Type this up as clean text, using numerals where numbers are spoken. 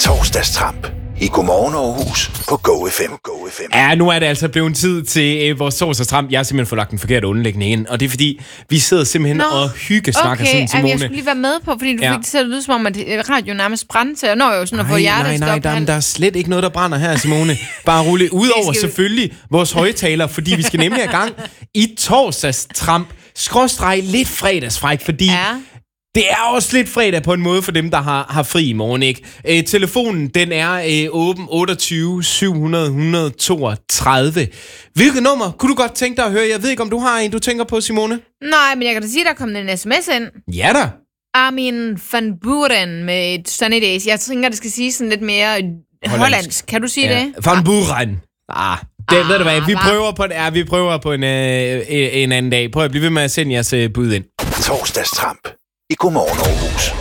Torsdagstramp i Godmorgen Aarhus på Go FM. Ja, nu er det altså blevet tid til vores torsdagstramp. Jeg har simpelthen fået lagt en forkert underlægning ind, og det er fordi, vi sidder simpelthen og hyggesnakker sådan, Simone. Okay, jeg skulle lige være med på, fordi du fik det til at lyde som om, at radio nærmest brændte, så jeg når jo sådan at få hjertestop. Nej, der er slet ikke noget, der brænder her, Simone. Bare rulle udover selvfølgelig vores højtaler, fordi vi skal nemlig i gang i torsdagstramp. Skråstreg lidt fredagsfræk, fordi... Ja. Det er også lidt fredag på en måde for dem, der har fri i morgen, ikke? Telefonen, den er åben 28 700 132. Hvilket nummer kunne du godt tænke dig at høre? Jeg ved ikke, om du har en, du tænker på, Simone? Nej, men jeg kan da sige, der er kommet en sms ind. Ja da. Armin van Buren med et Sunny Days. Jeg tænker, det skal sige sådan lidt mere hollandsk. Kan du sige det? Van Buren. Det ved du hvad, vi prøver på en anden dag. Prøv at blive ved med at sende jeres bud ind. Torsdagstramp i Godmorgen Aarhus.